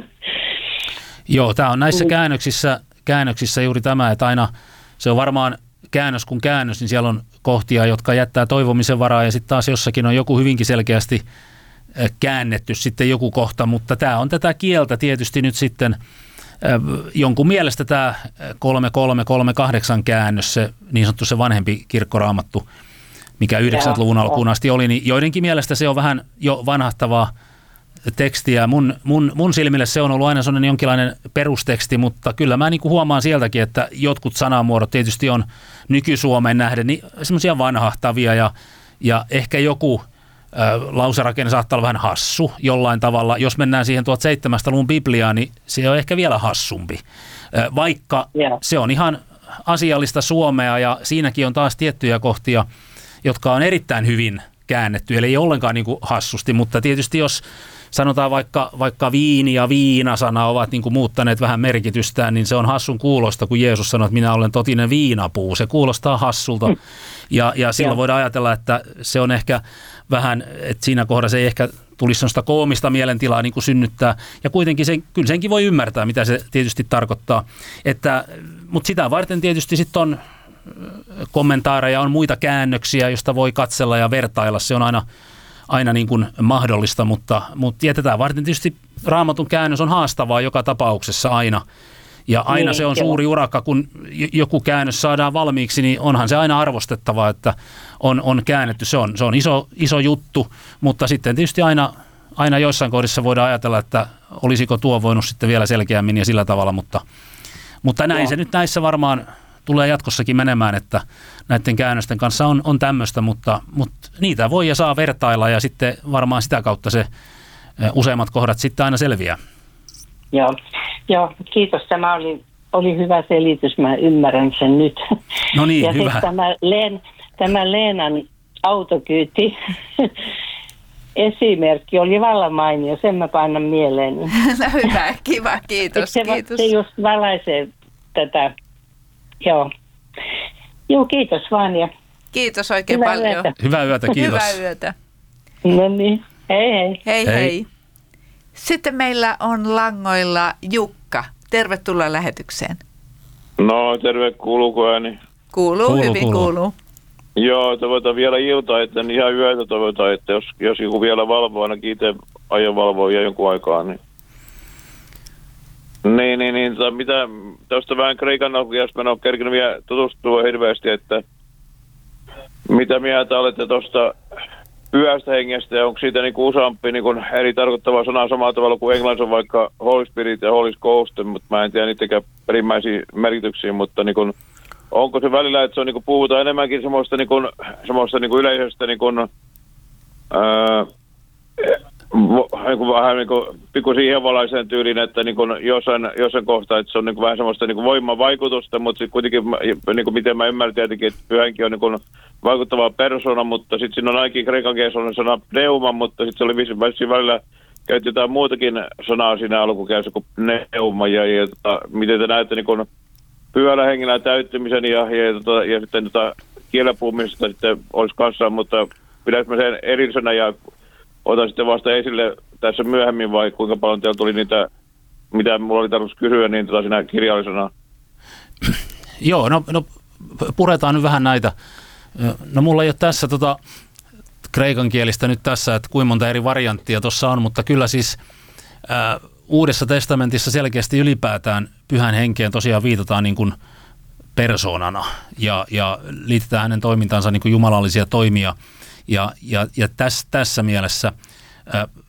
Joo, tämä on näissä käännöksissä, käännöksissä juuri tämä, että aina se on varmaan käännös kuin käännös, niin siellä on kohtia, jotka jättää toivomisen varaa ja sitten taas jossakin on joku hyvinkin selkeästi käännetty sitten joku kohta, mutta tämä on tätä kieltä tietysti nyt sitten jonkun mielestä tämä kolme kolme kolme kahdeksan käännös, se niin sanottu se vanhempi kirkkoraamattu, mikä yhdeksänkymmentäluvun luvun alkuun asti oli, niin joidenkin mielestä se on vähän jo vanhahtavaa tekstiä. Mun, mun, mun silmille se on ollut aina sellainen jonkinlainen perusteksti, mutta kyllä mä niin kuin huomaan sieltäkin, että jotkut sanamuodot tietysti on nyky-Suomeen nähden niin semmoisia vanhahtavia ja, ja ehkä joku lauserakenne saattaa olla vähän hassu jollain tavalla. Jos mennään siihen seitsemäntoistasadan luvun Bibliaan, niin se on ehkä vielä hassumpi. Vaikka yeah. se on ihan asiallista suomea ja siinäkin on taas tiettyjä kohtia, jotka on erittäin hyvin käännetty, eli ei ollenkaan niin kuin hassusti, mutta tietysti jos sanotaan vaikka, vaikka viini ja viinasana ovat niin kuin muuttaneet vähän merkitystään, niin se on hassun kuulosta, kun Jeesus sanoi, että minä olen totinen viinapuu. Se kuulostaa hassulta ja, ja silloin voidaan ajatella, että se on ehkä vähän, että siinä kohdassa ei ehkä tulisi sellaista koomista mielentilaa niin kuin synnyttää. Ja kuitenkin sen, kyllä senkin voi ymmärtää, mitä se tietysti tarkoittaa. Että, mutta sitä varten tietysti sitten on kommentaareja, on muita käännöksiä, joista voi katsella ja vertailla. Se on aina, aina niin kuin mahdollista, mutta, mutta jätetään varten tietysti Raamatun käännös on haastavaa joka tapauksessa aina. Ja aina niin, se on suuri urakka, kun joku käännös saadaan valmiiksi, niin onhan se aina arvostettavaa, että on, on käännetty. Se on, se on iso, iso juttu, mutta sitten tietysti aina, aina joissain kohdissa voidaan ajatella, että olisiko tuo voinut sitten vielä selkeämmin ja sillä tavalla, mutta, mutta näin no. se nyt näissä varmaan tulee jatkossakin menemään, että näiden käännösten kanssa on, on tämmöistä, mutta, mutta niitä voi ja saa vertailla ja sitten varmaan sitä kautta se useimmat kohdat sitten aina selviää. Joo, Joo kiitos. Tämä oli, oli hyvä selitys. Mä ymmärrän sen nyt. No niin, ja hyvä. Tämä, Leen, tämä Leenan autokyyti esimerkki oli vallan mainio. Sen mä painan mieleen. No hyvä, kiva, kiitos. Se, kiitos. se just valaisee tätä. Joo. Joo, kiitos vaan. Ja kiitos oikein hyvää paljon. Yötä. Hyvää yötä, kiitos. Hyvää yötä. No niin, hei hei. Hei hei. hei. Sitten meillä on langoilla Jukka. Tervetuloa lähetykseen. No, terve, kuuluuko ääni? Kuuluu, Kuuluu, hyvin kuuluu. kuuluu. Joo, toivotaan vielä iltaa, että ihan yötä toivotaan, että jos, jos joku vielä valvoo, ainakin itse aion valvoa ja jonkun aikaa, niin... Niin, niin, niin, tota, mitä, tuosta vähän Kreikan alkuajasta mä en ole kerkinyt vielä tutustua hirveästi, että mitä mieltä olette tuosta pyhästä hengestä ja onko siitä niinku useampi niinku eri tarkoittava sana samalla tavalla kuin englannissa on vaikka Holy Spirit ja Holy Ghost, mutta mä en tiedä niitäkään perimmäisiä merkityksiä, mutta niinku, onko se välillä, että se on niinku, puhutaan enemmänkin semmoista, niinku, semmoista niinku yleisestä niinku, ää, niin vähän niin kuin pikkuisen ihevalaiseen tyyliin, että niin kuin jossain, jossain kohtaa, että se on niin kuin vähän semmoista niin kuin voimavaikutusta, mutta sitten kuitenkin, niin kuin miten mä ymmärrän tietenkin, että pyhänkin on niin kuin vaikuttava persona, mutta sitten siinä on ainakin kreikan kielessä sana pneuma, mutta sitten se oli vissiin välillä käytti jotain muutakin sanaa siinä alkukäyssä kuin pneuma, ja, ja tota, miten te näette niin kuin pyhällä hengellä täyttymisen ja, ja, ja, ja sitten tota, kielenpuhumisesta sitten olisi kanssa, mutta pidätkö mä sen erillisenä ja otan sitten vasta esille tässä myöhemmin, vai kuinka paljon teillä tuli niitä, mitä mulla oli tarkoitus kysyä, niin tota siinä kirjallisena? Joo, no, no puretaan nyt vähän näitä. No mulla ei ole tässä tota kreikan kielistä nyt tässä, että kuinka monta eri varianttia tuossa on, mutta kyllä siis ää, Uudessa testamentissa selkeästi ylipäätään pyhän henkeen tosiaan viitataan niin kuin persoonana ja, ja liitetään hänen toimintaansa niin kuin jumalallisia toimia. Ja, ja, ja tässä, tässä mielessä ä,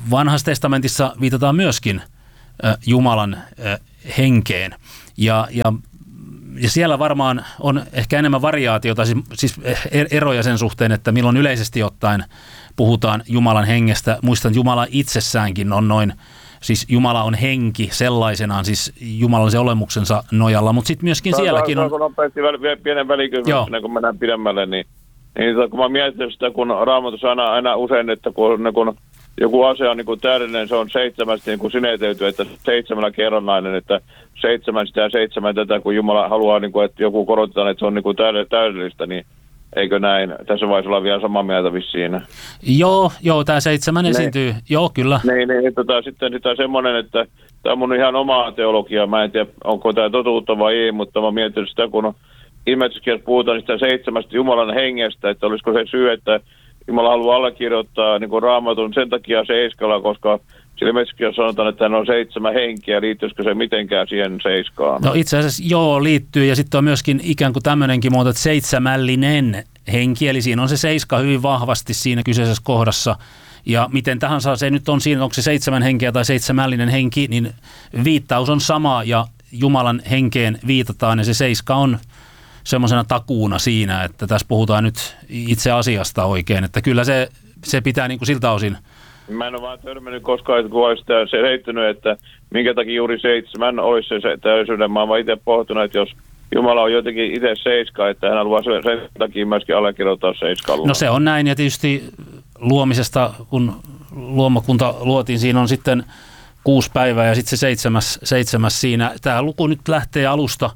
Vanhassa testamentissa viitataan myöskin Jumalan henkeen. Ja, ja, ja siellä varmaan on ehkä enemmän variaatiota, siis, siis eroja sen suhteen, että milloin yleisesti ottaen puhutaan Jumalan hengestä. Muistan, että Jumala itsessäänkin on noin, siis Jumala on henki sellaisenaan, siis jumalallisen olemuksensa nojalla, mutta sitten myöskin Tämä sielläkin on... Kun nopeasti pienen välikysymyksen, kun mennään pidemmälle, niin, niin kun mä mietin sitä, kun Raamatussa aina, aina usein, että kun, kun joku asia on niin kuin täydellinen, se on seitsemästi niin kuin sinetöity, että seitsemällä kerrannainen, että seitsemän sitä ja seitsemän tätä, kun Jumala haluaa, niin kuin, että joku korotetaan, että se on niin kuin täydellistä, niin eikö näin? Tässä voisi olla vielä samaa mieltä vissiin. Joo, joo, tämä seitsemän esiintyy. Niin. Joo, kyllä. Niin, niin tota, sitten sitä semmoinen, että tämä on mun ihan omaa teologiaa. Mä en tiedä, onko tämä totuutta vai ei, mutta mä mietin sitä, kun ilmestyskirjassa puhutaan sitä seitsemästä Jumalan hengestä, että olisiko se syy, että Jumala haluaa allekirjoittaa niin kuin Raamatun sen takia seiskalla, koska sillä ilmestyskirjassa sanotaan, että hän on seitsemän henkiä. Liittyisikö se mitenkään siihen seiskaan? No itse asiassa joo, liittyy. Ja sitten on myöskin ikään kuin tämmöinenkin muoto, että seitsemällinen henki. Eli siinä on se seiska hyvin vahvasti siinä kyseisessä kohdassa. Ja miten tahansa se nyt on siinä, onko se seitsemän henkeä tai seitsemällinen henki, niin viittaus on sama ja Jumalan henkeen viitataan ja se seiska on semmoisena takuuna siinä, että tässä puhutaan nyt itse asiasta oikein, että kyllä se, se pitää niin kuin siltä osin. Mä en ole vaan törmännyt koskaan, kun olisi se heittynyt, että minkä takia juuri seitsemän olisi se täysyyden. Mä oon vaan itse pohtunut, että jos Jumala on jotenkin itse seiska, että hän haluaa sen takia myöskin allekirjoittaa seiskalla. No se on näin, ja tietysti luomisesta, kun luomakunta luotiin, siinä on sitten kuusi päivää ja sitten se seitsemäs, seitsemäs siinä. Tämä luku nyt lähtee alusta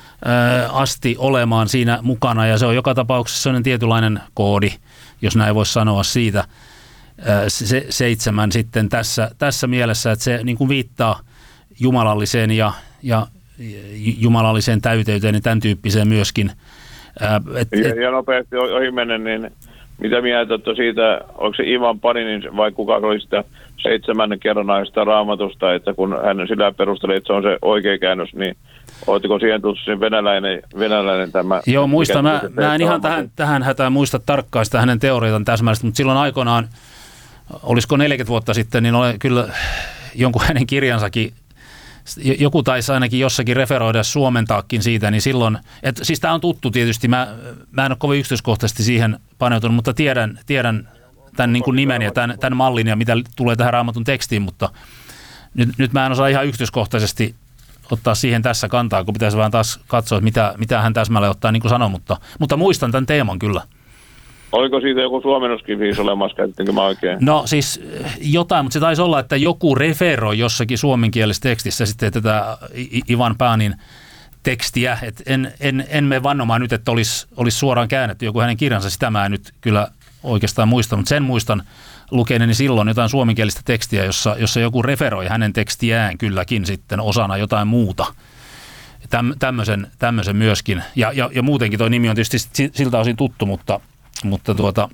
asti olemaan siinä mukana ja se on joka tapauksessa sellainen tietynlainen koodi, jos näin voisi sanoa siitä se, seitsemän sitten tässä, tässä mielessä, että se niin kuin viittaa jumalalliseen ja, ja jumalalliseen täyteyteen ja tämän tyyppiseen myöskin. Et, et, ja, ja nopeasti ohi menen, niin mitä mieltä olette siitä, onko se Ivan Paninin vai kuka oli sitä seitsemännen kerranaista Raamatusta, että kun hän sillä perusteli, että se on se oikea käännös, niin oletteko siihen tuttu venäläinen, venäläinen tämä? Joo, muista. Mä, mä en ihan tähän, tähän hätään muista tarkkaan sitä hänen teoriatan täsmällisesti, mutta silloin aikoinaan, olisiko neljäkymmentä vuotta sitten, niin olen kyllä jonkun hänen kirjansakin, joku taisi ainakin jossakin referoida suomentaakin siitä, niin silloin, että siis tämä on tuttu tietysti, mä, mä en ole kovin yksityiskohtaisesti siihen paneutunut, mutta tiedän, tiedän tämän niin kuin nimen ja tämän, tämän mallin ja mitä tulee tähän Raamatun tekstiin, mutta nyt, nyt mä en osaa ihan yksityiskohtaisesti ottaa siihen tässä kantaa, kun pitäisi vaan taas katsoa, että mitä, mitä hän täsmälleen ottaa, niin kuin sanoi, mutta, mutta muistan tämän teeman kyllä. Oliko siitä joku suomennoskin siis olemassa, käytettiinkö mä oikein? No siis jotain, mutta se taisi olla, että joku referoi jossakin suomenkielisessä tekstissä sitten tätä Ivan Panin tekstiä, että en, en, en mene vannomaan nyt, että olisi, olisi suoraan käännetty joku hänen kirjansa, sitä mä en nyt kyllä oikeastaan muista, mutta sen muistan lukeneeni silloin jotain suomenkielistä tekstiä, jossa, jossa joku referoi hänen tekstiään kylläkin sitten osana jotain muuta. Täm, tämmöisen, tämmöisen myöskin. Ja, ja, ja muutenkin tuo nimi on tietysti siltä osin tuttu, mutta, mutta tuota,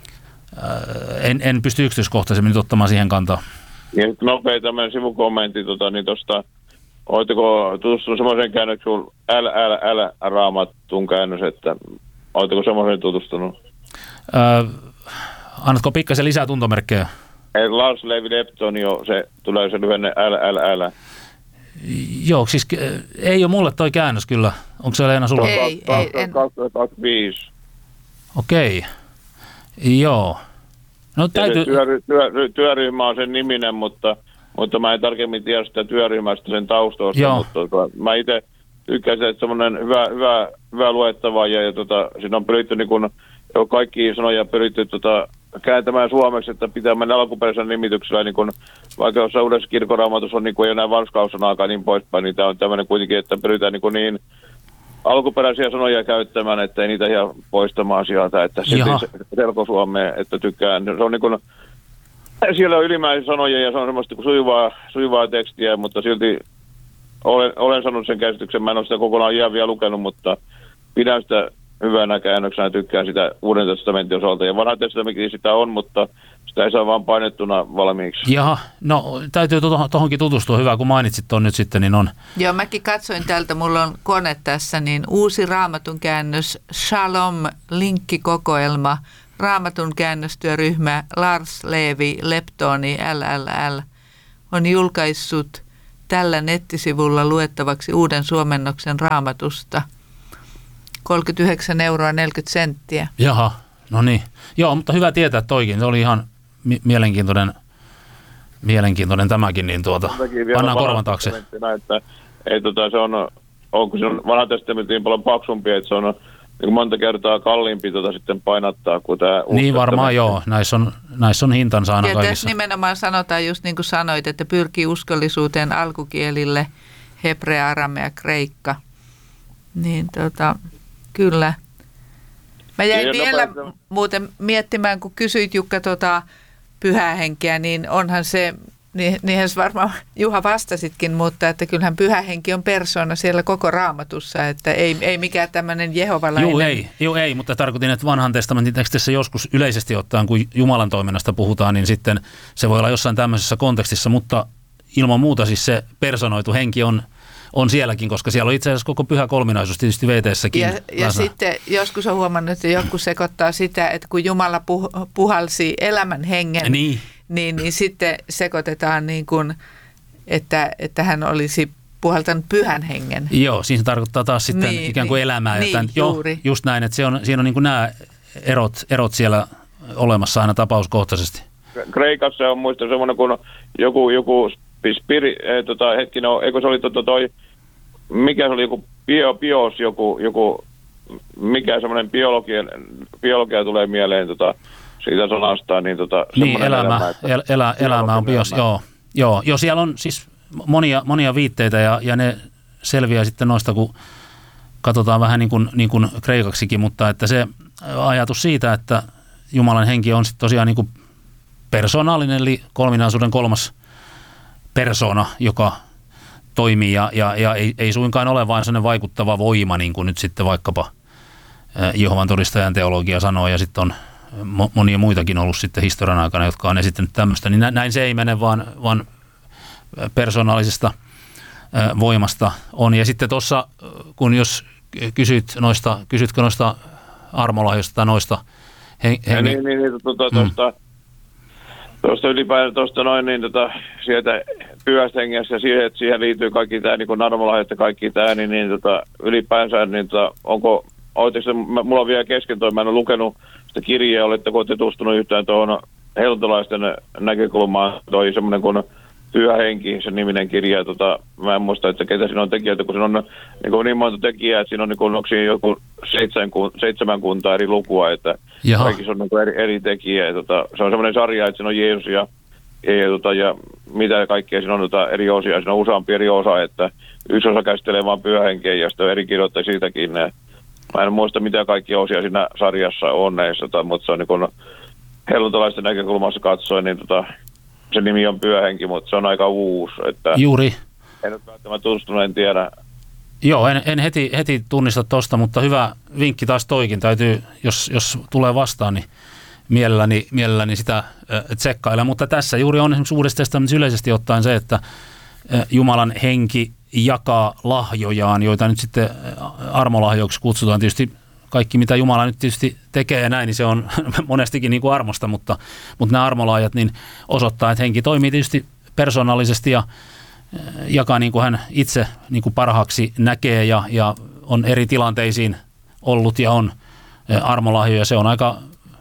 en, en pysty yksityiskohtaisemmin nyt ottamaan siihen kantaa. Ja nyt nopea tämmöinen sivukommentti, tota, niin tuosta, oletteko tutustunut semmoisen käännöksen L L L Raamatun käännös, että oletteko semmoisen tutustunut? Öö, annatko pikkasen lisää tuntomerkkejä? Lars Levi Lepton jo, se tulee se lyhenne L L L. Joo, siis ei ole mulle toi käännös kyllä. Onko se Leena sulla? Ei, ei. kaksituhattakaksikymmentäviisi. Okei, joo. No, täytyy... työry, työ, työryhmä on sen niminen, mutta, mutta mä en tarkemmin tiedä sitä työryhmästä sen taustoista, joo. Mutta tota, mä itse tykkäsin, että semmoinen hyvä, hyvä, hyvä luettava ja, ja tota, siinä on pyritty niin kun, jo kaikki sanoja pyritty tota, kääntämään suomeksi, että pitää mennä alkuperäisellä nimityksellä, niin kun, vaikka jossain uudessa kirkkoraamatussa on niin kun, ei ole enää vanskausanaakaan niin poispäin, niin tämä on tämmöinen kuitenkin, että pyritään niin, niin alkuperäisiä sanoja käyttämään, että ei niitä ihan poistamaan sieltä, että sitten selkosuomeen, että tykkään. Se on niin kuin, siellä on ylimääräisiä sanoja ja se on semmoista sujuvaa, sujuvaa tekstiä, mutta silti olen, olen sanonut sen käsityksen. Mä en ole sitä kokonaan ihan vielä lukenut, mutta pidän sitä hyvänä käännöksenä, tykkään sitä Uuden testamentin osalta. Ja vanha testamentti sitä on, mutta sitä ei saa vaan painettuna valmiiksi. Jaha, no täytyy tuohonkin tutustua. Hyvä, kun mainitsit tuon nyt sitten, niin on. Joo, mäkin katsoin täältä, mulla on kone tässä, niin uusi Raamatun käännös, Shalom, linkkikokoelma, Raamatun käännöstyöryhmä Lars Levi Leptoni L L L on julkaissut tällä nettisivulla luettavaksi uuden suomennoksen Raamatusta. kolmekymmentäyhdeksän euroa neljäkymmentä senttiä. Jaha, no niin. Joo, mutta hyvä tietää toikin. Se oli ihan mi- mielenkiintoinen, mielenkiintoinen tämäkin, niin tuota, pannaan korvan taakse. Että, ei, tota, se on, onko se on vanha testamentti paljon paksumpi, että se on niin monta kertaa kalliimpi tota, sitten painattaa kuin tämä uusi. Niin varmaan joo, näissä on, näissä on hintansa aina ja kaikissa. tässä nimenomaan sanotaan just niin kuin sanoit, että pyrkii uskollisuuteen alkukielille hebrea, aramea, kreikka. Niin tota, kyllä. Mä jäin Niin, vielä nopeasti. muuten miettimään, kun kysyit Jukka tota pyhähenkeä, niin onhan se, niin, niinhän varmaan Juha vastasitkin, mutta että kyllähän pyhähenki on persoona siellä koko Raamatussa, että ei, ei mikään tämmöinen jehovalainen. Joo ei, joo ei, mutta tarkoitin, että vanhan testamentin tekstissä joskus yleisesti ottaen, kun Jumalan toiminnasta puhutaan, niin sitten se voi olla jossain tämmöisessä kontekstissa, mutta ilman muuta siis se personoitu henki on On sielläkin, koska siellä on itse asiassa koko pyhä kolminaisuus tietysti V T:ssäkin. Ja, ja sitten joskus on huomannut, että joku sekoittaa sitä, että kun Jumala puh, puhalsi elämän hengen, Niin. niin, niin sitten sekoitetaan niin kuin, että, että hän olisi puhaltanut pyhän hengen. Joo, siinä se tarkoittaa taas sitten Niin, ikään kuin niin, elämää. niin, Tämän, joo, juuri. just näin, että se on, siinä on niin kuin nämä erot, erot siellä olemassa aina tapauskohtaisesti. Kreikassa on muista semmoinen, kun joku, joku spiri, eh, tota, hetkinen, eikö se oli tota, toi, mikä se oli joku bio, bios, joku, joku mikä semmoinen biologia, biologia tulee mieleen tota, siitä sanasta, niin tota, Niin, elämä, elämä, että, el, elä, elämä on bios, elämä. joo, joo, joo. Siellä on siis monia, monia viitteitä ja, ja ne selviää sitten noista, kun katsotaan vähän niin kuin, niin kuin kreikaksikin, mutta että se ajatus siitä, että Jumalan henki on sitten tosiaan niin kuin persoonallinen, eli kolminaisuuden kolmas persona, joka toimii ja, ja, ja ei, ei suinkaan ole vain sellainen vaikuttava voima, niin kuin nyt sitten vaikkapa Jehovan todistajan teologia sanoo, ja sitten on monia muitakin ollut sitten historian aikana, jotka on esittänyt tämmöistä, niin näin se ei mene, vaan, vaan persoonallisesta voimasta on. Ja sitten tuossa, kun jos kysyt noista, kysytkö noista armolahjoista tai noista hengen... Ja niin, niin, niin tuota, tuosta, mm. tuosta ylipäätään tuosta noin, niin tota, sieltä pyhästä hengestä ja siihen, että siihen liittyy kaikki tämä, niin kuin armolahjat ja kaikki tämä, niin, niin tota, ylipäänsä, niin tota, onko, oletteko, mulla on vielä kesken toi, mä en ole lukenut sitä kirjaa, oletteko tutustunut yhtään tuohon helluntalaisten näkökulmaan, toi semmoinen kuin Pyhä henki, se niminen kirja, tota, mä en muista, että ketä siinä on tekijöitä, kun siinä on niin, kuin niin monta tekijää, että siinä on, niin kuin, onko siinä joku seitsemän, seitsemän kuntaa eri lukua, että Jaha. Kaikissa on niin kuin eri, eri tekijää. Tota, se on semmoinen sarja, että siinä on Jeesus ja, ja, tota, ja mitä kaikkea siinä on tota, eri osia, siinä on useampi eri osa, että yksi osa käsittelee vaan Pyhä henkeä ja sitten on eri kirjoittajia siitäkin. Ne. Mä en muista, mitä kaikkia osia siinä sarjassa on näissä, tota, mutta se on niin kuin helluntalaisten näkökulmassa katsoen, niin tota, se nimi on Pyhä henki, mutta se on aika uusi. Että Juuri. En nyt välttämättä tutustunut, en tiedä. Joo, en, en heti, heti tunnista tuosta, mutta hyvä vinkki taas toikin. Täytyy, jos, jos tulee vastaan, niin mielelläni, mielelläni sitä äh, tsekkailla. Mutta tässä juuri on esimerkiksi Uudessa testamentissa yleisesti ottaen se, että äh, Jumalan henki jakaa lahjojaan, joita nyt sitten armolahjoiksi kutsutaan. Tietysti kaikki, mitä Jumala nyt tietysti tekee ja näin, niin se on monestikin niin kuin armosta, mutta, mutta nämä armolahjat niin osoittaa, että henki toimii tietysti persoonallisesti ja jakaa niin kuin hän itse niin kuin parhaaksi näkee ja, ja on eri tilanteisiin ollut ja on armolahjoja. Se on aika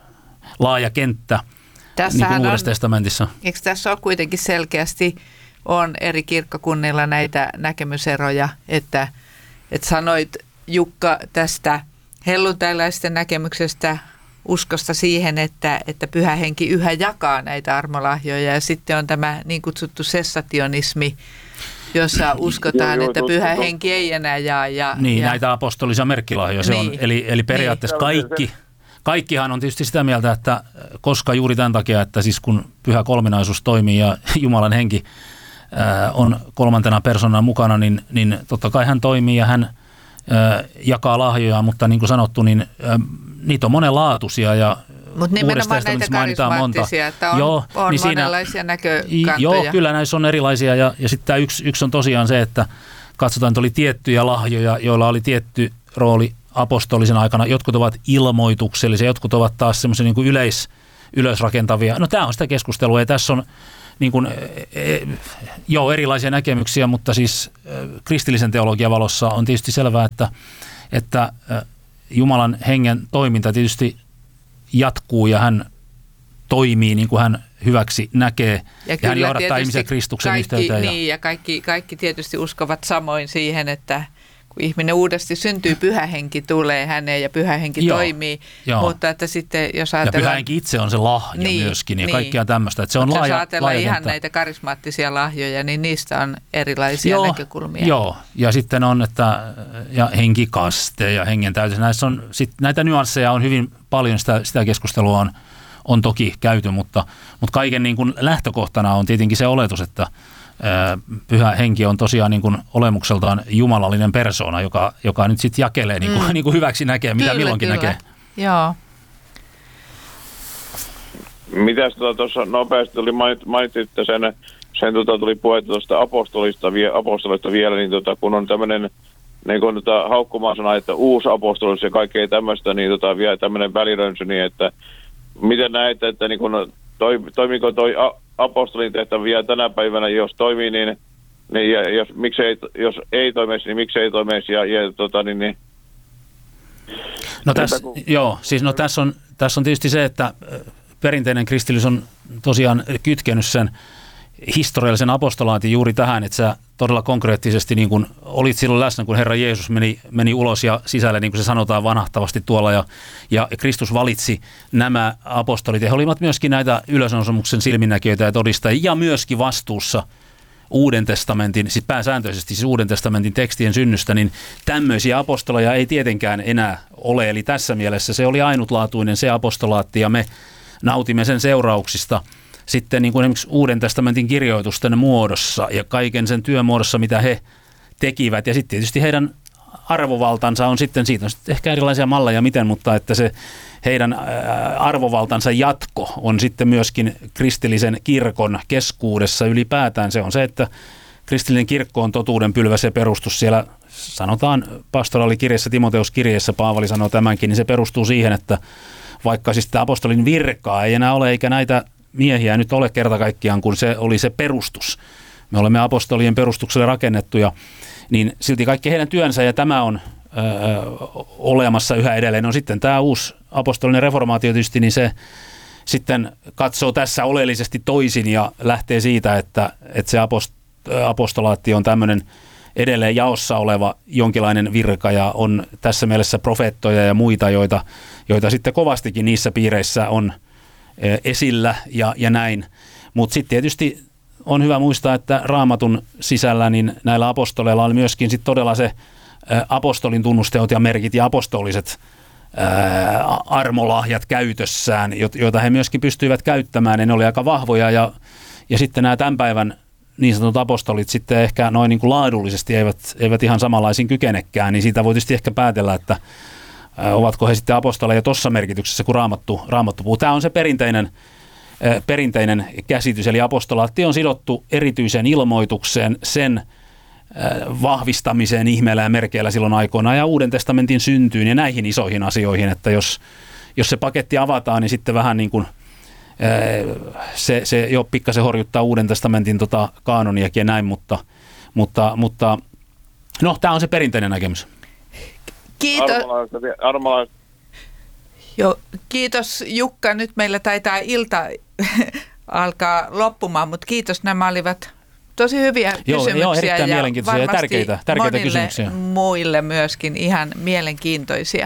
laaja kenttä niin kuin Uudessa testamentissa. Eikö tässä ole kuitenkin selkeästi on eri kirkkokunnilla näitä näkemyseroja, että, että sanoit Jukka tästä helluntailaisten näkemyksestä uskosta siihen, että, että pyhä henki yhä jakaa näitä armolahjoja ja sitten on tämä niin kutsuttu sessationismi, jossa uskotaan, joo, joo, että pyhä totta. henki ei enää jaa. Ja, niin, ja näitä apostolisia merkkilahjoja. Se niin. on, eli, eli periaatteessa niin. kaikki, kaikkihan on tietysti sitä mieltä, että koska juuri tämän takia, että siis kun pyhä kolminaisuus toimii ja Jumalan henki ää, on kolmantena persoonana mukana, niin, niin totta kai hän toimii ja hän jakaa lahjoja, mutta niin kuin sanottu, niin ä, niitä on monenlaatuisia ja mutta nimenomaan näitä karismaattisia, että on, joo, on niin monenlaisia siinä, näkökantoja. Joo, kyllä näissä on erilaisia ja, ja sitten yksi, yksi on tosiaan se, että katsotaan, että oli tiettyjä lahjoja, joilla oli tietty rooli apostolisen aikana, jotkut ovat ilmoituksellisia, jotkut ovat taas semmoisia niin kuin yleis, ylösrakentavia. No tämä on sitä keskustelua ja tässä on niin kuin, joo, erilaisia näkemyksiä, mutta siis kristillisen teologian valossa on tietysti selvää, että, että Jumalan hengen toiminta tietysti jatkuu ja hän toimii niin kuin hän hyväksi näkee ja, ja hän johdattaa ihmisiä Kristuksen kaikki, yhteyteen. Niin, ja, ja kaikki, kaikki tietysti uskovat samoin siihen, että kun ihminen uudesti syntyy, pyhä henki tulee häneen ja pyhä henki joo, toimii, joo. Mutta että sitten jos ajatellaan... Ja pyhä henki itse on se lahja niin, myöskin ja niin. kaikkea tämmöistä, että se on mutta laaja, jos ajatellaan laaja ihan kenttä. näitä karismaattisia lahjoja, niin niistä on erilaisia joo, näkökulmia. Joo, ja sitten on, että ja henkikaste ja hengen täytys, näissä on, sit, näitä nyansseja on hyvin paljon, sitä, sitä keskustelua on, on toki käyty, mutta, mutta kaiken niin kuin lähtökohtana on tietenkin se oletus, että pyhä henki on tosiaan niin kuin olemukseltaan jumalallinen persoona, joka, joka nyt sitten jakelee niin kuin, mm. niin kuin hyväksi näkee, mitä kyllä, milloinkin kyllä. näkee. Joo. Mitäs tuossa tota, nopeasti tuli mainit, mainitsitte sen, sen tota, tuli puhetta tuosta apostolista, vie, apostolista vielä, niin tota, kun on tämmöinen niin kun tota, haukkumaan sana, että uusi apostolis ja kaikkea tämmöistä, niin tota, vielä tämmöinen välirönsy, niin että miten näette, että niin kun, toi, toimiko toi a, apostolin tehtävä vielä tänä päivänä, jos toimii, niin, niin ja jos, miksei, jos ei toimisi, niin miksei toimisi, ja, ja tota, niin, niin No tässä, kun... joo, siis no tässä on, tässä on tietysti se, että perinteinen kristillisyys on tosiaan kytkenyt sen historiallisen apostolaatin juuri tähän, että sä todella konkreettisesti niin kuin olit silloin läsnä, kun Herra Jeesus meni, meni ulos ja sisälle, niin kuin se sanotaan vanahtavasti tuolla, ja, ja Kristus valitsi nämä apostolit, ja he olivat myöskin näitä ylösnousemuksen silminnäkijöitä ja todistajia, ja myöskin vastuussa Uuden testamentin, siis pääsääntöisesti siis Uuden testamentin tekstien synnystä, niin tämmöisiä apostoleja ei tietenkään enää ole, eli tässä mielessä se oli ainutlaatuinen se apostolaatti, ja me nautimme sen seurauksista sitten niin kuin esimerkiksi Uuden testamentin kirjoitusten muodossa ja kaiken sen työmuodossa, mitä he tekivät. Ja sitten tietysti heidän arvovaltansa on sitten, siitä on sitten ehkä erilaisia malleja miten, mutta että se heidän arvovaltansa jatko on sitten myöskin kristillisen kirkon keskuudessa ylipäätään. Se on se, että kristillinen kirkko on totuuden pylväs ja perustus siellä, sanotaan pastoraalikirjassa, Timoteuskirjeessä, Paavali sanoo tämänkin, niin se perustuu siihen, että vaikka siis tämä apostolin virkaa ei enää ole, eikä näitä miehiä nyt ole kerta kaikkiaan, kun se oli se perustus. Me olemme apostolien perustukselle rakennettuja, niin silti kaikki heidän työnsä, ja tämä on ö, olemassa yhä edelleen. No sitten tämä uusi apostolinen reformaatio tietysti, niin se sitten katsoo tässä oleellisesti toisin ja lähtee siitä, että, että se apost, apostolaatti on tämmöinen edelleen jaossa oleva jonkinlainen virka, ja on tässä mielessä profeettoja ja muita, joita, joita sitten kovastikin niissä piireissä on esillä ja, ja näin. Mutta sitten tietysti on hyvä muistaa, että Raamatun sisällä niin näillä apostoleilla on myöskin sit todella se ä, apostolin tunnusteot ja merkit ja apostoliset ä, armolahjat käytössään, joita he myöskin pystyivät käyttämään. Ne oli aika vahvoja, ja, ja sitten nämä tämän päivän niin sanotut apostolit sitten ehkä noin niin kuin laadullisesti eivät, eivät ihan samanlaisin kykenekään, niin siitä voi tietysti ehkä päätellä, että ovatko he sitten apostoleja tuossa merkityksessä, kun Raamattu, Raamattu puhuu. Tämä on se perinteinen, perinteinen käsitys, eli apostolaatti on sidottu erityiseen ilmoitukseen, sen vahvistamiseen ihmeellä ja merkeillä silloin aikoinaan, ja Uuden testamentin syntyyn ja näihin isoihin asioihin, että jos, jos se paketti avataan, niin sitten vähän niin kuin se, se jo pikkasen horjuttaa Uuden testamentin tota kaanoniakin ja näin, mutta, mutta, mutta no, tämä on se perinteinen näkemys. Kiitos. Armolaista. Joo, kiitos Jukka. Nyt meillä taitaa ilta alkaa loppumaan, mutta kiitos. Nämä olivat tosi hyviä joo, kysymyksiä. Joo, erittäin mielenkiintoisia ja tärkeitä, tärkeitä kysymyksiä. Muille myöskin ihan mielenkiintoisia.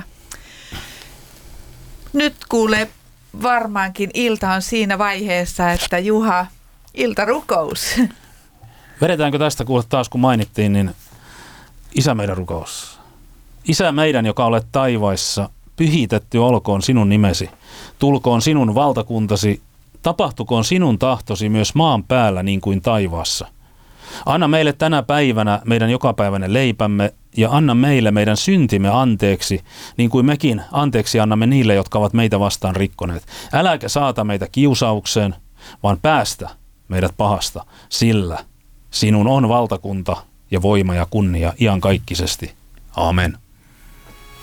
Nyt kuulee varmaankin ilta on siinä vaiheessa, että Juha, iltarukous. Vedetäänkö tästä kuule taas, kun mainittiin, niin Isä meidän rukous. Isä meidän, joka olet taivaissa, pyhitetty olkoon sinun nimesi. Tulkoon sinun valtakuntasi, tapahtukoon sinun tahtosi myös maan päällä niin kuin taivaassa. Anna meille tänä päivänä meidän jokapäiväinen leipämme, ja anna meille meidän syntimme anteeksi, niin kuin mekin anteeksi annamme niille, jotka ovat meitä vastaan rikkoneet. Äläkä saata meitä kiusaukseen, vaan päästä meidät pahasta, sillä sinun on valtakunta ja voima ja kunnia iankaikkisesti. Amen.